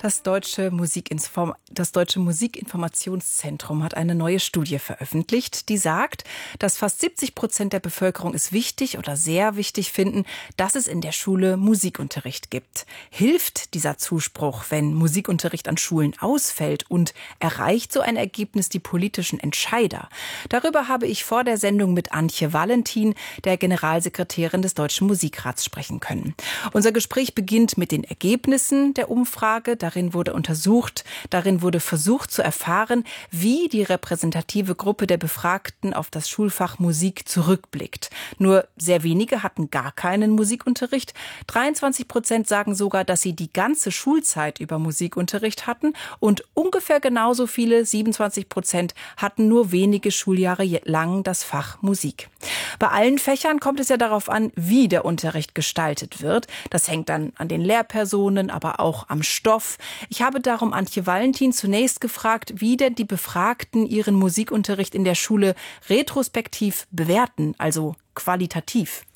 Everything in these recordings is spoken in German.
Das Deutsche Musikinformationszentrum hat eine neue Studie veröffentlicht, die sagt, dass fast 70% der Bevölkerung es wichtig oder sehr wichtig finden, dass es in der Schule Musikunterricht gibt. Hilft dieser Zuspruch, wenn Musikunterricht an Schulen ausfällt, und erreicht so ein Ergebnis die politischen Entscheider? Darüber habe ich vor der Sendung mit Antje Valentin, der Generalsekretärin des Deutschen Musikrats, sprechen können. Unser Gespräch beginnt mit den Ergebnissen der Umfrage. Darin wurde versucht zu erfahren, wie die repräsentative Gruppe der Befragten auf das Schulfach Musik zurückblickt. Nur sehr wenige hatten gar keinen Musikunterricht. 23% sagen sogar, dass sie die ganze Schulzeit über Musikunterricht hatten, und ungefähr genauso viele, 27%, hatten nur wenige Schuljahre lang das Fach Musik. Bei allen Fächern kommt es ja darauf an, wie der Unterricht gestaltet wird. Das hängt dann an den Lehrpersonen, aber auch am Stoff. Ich habe darum Antje Valentin zunächst gefragt, wie denn die Befragten ihren Musikunterricht in der Schule retrospektiv bewerten, also qualitativ.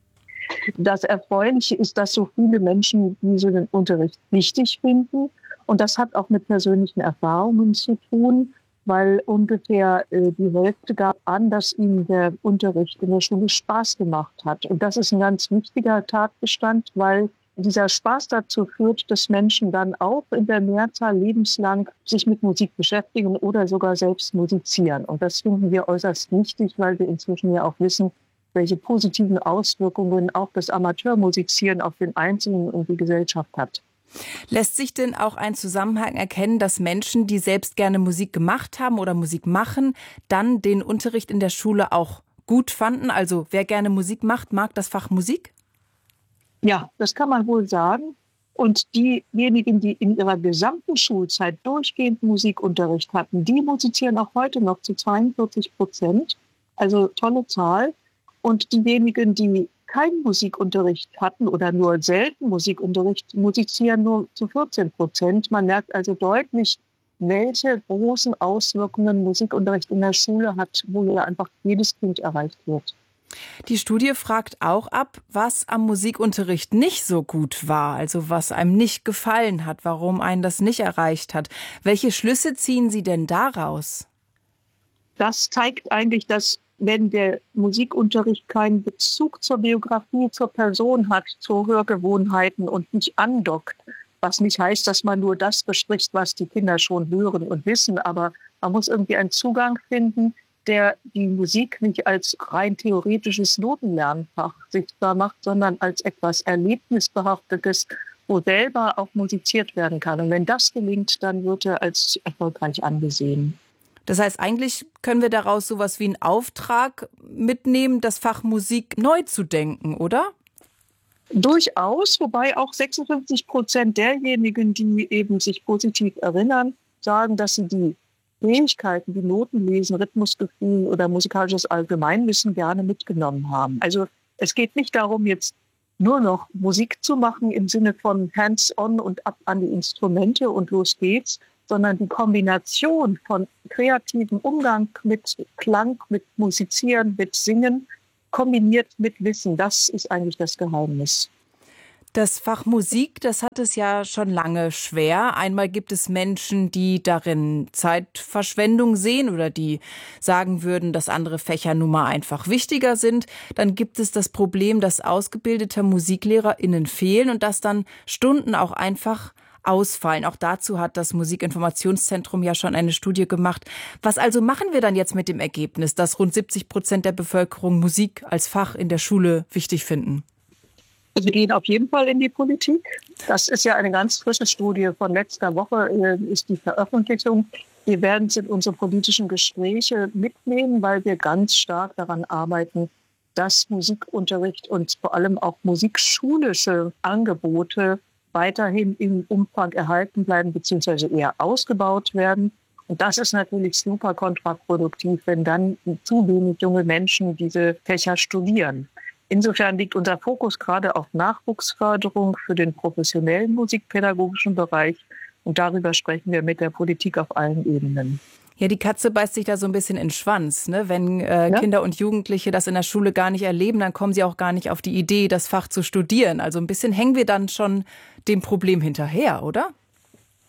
Das Erfreuliche ist, dass so viele Menschen diesen Unterricht wichtig finden. Und das hat auch mit persönlichen Erfahrungen zu tun, weil ungefähr die Hälfte gab an, dass ihnen der Unterricht in der Schule Spaß gemacht hat. Und das ist ein ganz wichtiger Tatbestand, weil dieser Spaß dazu führt, dass Menschen dann auch in der Mehrzahl lebenslang sich mit Musik beschäftigen oder sogar selbst musizieren. Und das finden wir äußerst wichtig, weil wir inzwischen ja auch wissen, welche positiven Auswirkungen auch das Amateurmusizieren auf den Einzelnen und die Gesellschaft hat. Lässt sich denn auch ein Zusammenhang erkennen, dass Menschen, die selbst gerne Musik gemacht haben oder Musik machen, dann den Unterricht in der Schule auch gut fanden? Also wer gerne Musik macht, mag das Fach Musik? Ja, das kann man wohl sagen. Und diejenigen, die in ihrer gesamten Schulzeit durchgehend Musikunterricht hatten, die musizieren auch heute noch zu 42%. Also tolle Zahl. Und diejenigen, die keinen Musikunterricht hatten oder nur selten Musikunterricht, musizieren nur zu 14%. Man merkt also deutlich, welche großen Auswirkungen Musikunterricht in der Schule hat, wo ja einfach jedes Kind erreicht wird. Die Studie fragt auch ab, was am Musikunterricht nicht so gut war, also was einem nicht gefallen hat, warum einen das nicht erreicht hat. Welche Schlüsse ziehen Sie denn daraus? Das zeigt eigentlich, dass wenn der Musikunterricht keinen Bezug zur Biografie, zur Person hat, zu Hörgewohnheiten und nicht andockt, was nicht heißt, dass man nur das bespricht, was die Kinder schon hören und wissen, aber man muss irgendwie einen Zugang finden, der die Musik nicht als rein theoretisches Notenlernfach sichtbar macht, sondern als etwas Erlebnisbehaftetes, wo selber auch musiziert werden kann. Und wenn das gelingt, dann wird er als erfolgreich angesehen. Das heißt, eigentlich können wir daraus sowas wie einen Auftrag mitnehmen, das Fach Musik neu zu denken, oder? Durchaus, wobei auch 56% derjenigen, die eben sich positiv erinnern, sagen, dass sie die Fähigkeiten wie Notenlesen, Rhythmusgefühl oder musikalisches Allgemeinwissen gerne mitgenommen haben. Also es geht nicht darum, jetzt nur noch Musik zu machen im Sinne von hands-on und ab an die Instrumente und los geht's, sondern die Kombination von kreativem Umgang mit Klang, mit Musizieren, mit Singen, kombiniert mit Wissen, das ist eigentlich das Geheimnis. Das Fach Musik, das hat es ja schon lange schwer. Einmal gibt es Menschen, die darin Zeitverschwendung sehen oder die sagen würden, dass andere Fächer nun mal einfach wichtiger sind. Dann gibt es das Problem, dass ausgebildete MusiklehrerInnen fehlen und dass dann Stunden auch einfach ausfallen. Auch dazu hat das Musikinformationszentrum ja schon eine Studie gemacht. Was also machen wir dann jetzt mit dem Ergebnis, dass rund 70% der Bevölkerung Musik als Fach in der Schule wichtig finden? Wir gehen auf jeden Fall in die Politik. Das ist ja eine ganz frische Studie von letzter Woche, ist die Veröffentlichung. Wir werden es in unsere politischen Gespräche mitnehmen, weil wir ganz stark daran arbeiten, dass Musikunterricht und vor allem auch musikschulische Angebote weiterhin im Umfang erhalten bleiben bzw. eher ausgebaut werden. Und das ist natürlich super kontraproduktiv, wenn dann zu wenig junge Menschen diese Fächer studieren. Insofern liegt unser Fokus gerade auf Nachwuchsförderung für den professionellen musikpädagogischen Bereich. Und darüber sprechen wir mit der Politik auf allen Ebenen. Ja, die Katze beißt sich da so ein bisschen in den Schwanz, ne? Wenn Kinder und Jugendliche das in der Schule gar nicht erleben, dann kommen sie auch gar nicht auf die Idee, das Fach zu studieren. Also ein bisschen hängen wir dann schon dem Problem hinterher, oder?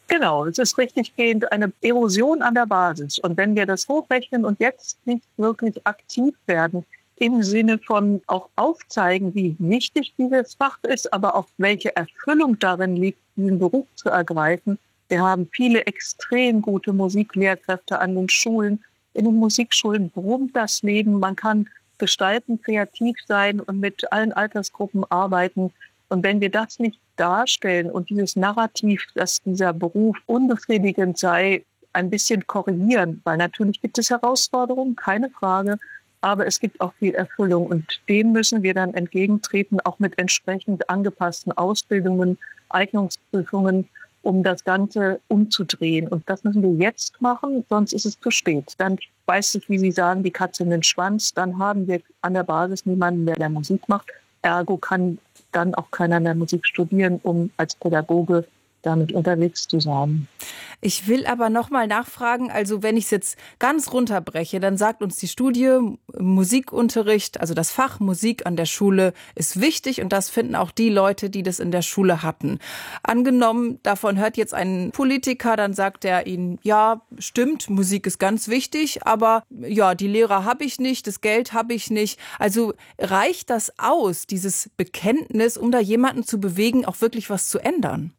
Genau, es ist richtiggehend eine Erosion an der Basis. Und wenn wir das hochrechnen und jetzt nicht wirklich aktiv werden, im Sinne von auch aufzeigen, wie wichtig dieses Fach ist, aber auch welche Erfüllung darin liegt, diesen Beruf zu ergreifen. Wir haben viele extrem gute Musiklehrkräfte an den Schulen. In den Musikschulen brummt das Leben. Man kann gestalten, kreativ sein und mit allen Altersgruppen arbeiten. Und wenn wir das nicht darstellen und dieses Narrativ, dass dieser Beruf unbefriedigend sei, ein bisschen korrigieren, weil natürlich gibt es Herausforderungen, keine Frage, aber es gibt auch viel Erfüllung und dem müssen wir dann entgegentreten, auch mit entsprechend angepassten Ausbildungen, Eignungsprüfungen, um das Ganze umzudrehen. Und das müssen wir jetzt machen, sonst ist es zu spät. Dann beißt sich, wie Sie sagen, die Katze in den Schwanz. Dann haben wir an der Basis niemanden mehr, der Musik macht. Ergo kann dann auch keiner mehr Musik studieren, um als Pädagoge damit unterwegs zu sein. Ich will aber noch mal nachfragen, also wenn ich es jetzt ganz runterbreche, dann sagt uns die Studie, Musikunterricht, also das Fach Musik an der Schule ist wichtig und das finden auch die Leute, die das in der Schule hatten. Angenommen, davon hört jetzt ein Politiker, dann sagt er Ihnen, ja, stimmt, Musik ist ganz wichtig, aber ja, die Lehrer habe ich nicht, das Geld habe ich nicht. Also reicht das aus, dieses Bekenntnis, um da jemanden zu bewegen, auch wirklich was zu ändern?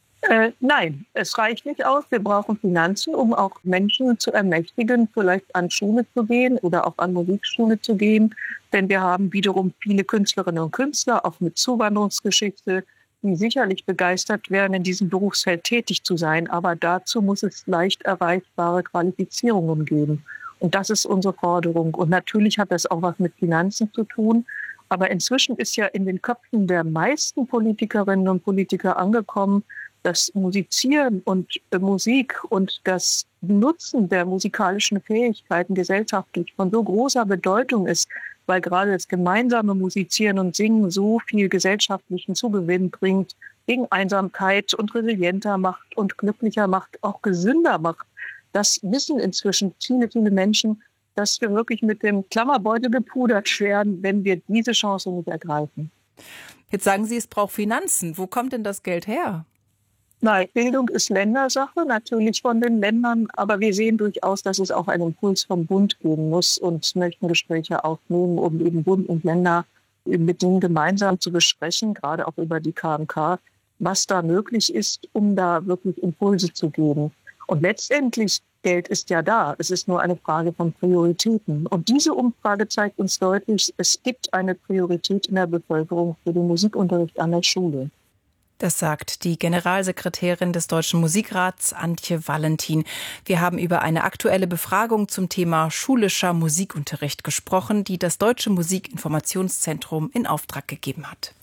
Nein, es reicht nicht aus. Wir brauchen Finanzen, um auch Menschen zu ermächtigen, vielleicht an Schule zu gehen oder auch an Musikschule zu gehen. Denn wir haben wiederum viele Künstlerinnen und Künstler, auch mit Zuwanderungsgeschichte, die sicherlich begeistert wären, in diesem Berufsfeld tätig zu sein. Aber dazu muss es leicht erreichbare Qualifizierungen geben. Und das ist unsere Forderung. Und natürlich hat das auch was mit Finanzen zu tun. Aber inzwischen ist ja in den Köpfen der meisten Politikerinnen und Politiker angekommen, das Musizieren und Musik und das Nutzen der musikalischen Fähigkeiten gesellschaftlich von so großer Bedeutung ist, weil gerade das gemeinsame Musizieren und Singen so viel gesellschaftlichen Zugewinn bringt, gegen Einsamkeit und resilienter macht und glücklicher macht, auch gesünder macht. Das wissen inzwischen viele, viele Menschen, dass wir wirklich mit dem Klammerbeutel gepudert werden, wenn wir diese Chance nicht ergreifen. Jetzt sagen Sie, es braucht Finanzen. Wo kommt denn das Geld her? Nein, Bildung ist Ländersache, natürlich von den Ländern, aber wir sehen durchaus, dass es auch einen Impuls vom Bund geben muss und möchten Gespräche aufnehmen, um eben Bund und Länder mit denen gemeinsam zu besprechen, gerade auch über die KMK, was da möglich ist, um da wirklich Impulse zu geben. Und letztendlich, Geld ist ja da, es ist nur eine Frage von Prioritäten. Und diese Umfrage zeigt uns deutlich, es gibt eine Priorität in der Bevölkerung für den Musikunterricht an der Schule. Das sagt die Generalsekretärin des Deutschen Musikrats, Antje Valentin. Wir haben über eine aktuelle Befragung zum Thema schulischer Musikunterricht gesprochen, die das Deutsche Musikinformationszentrum in Auftrag gegeben hat.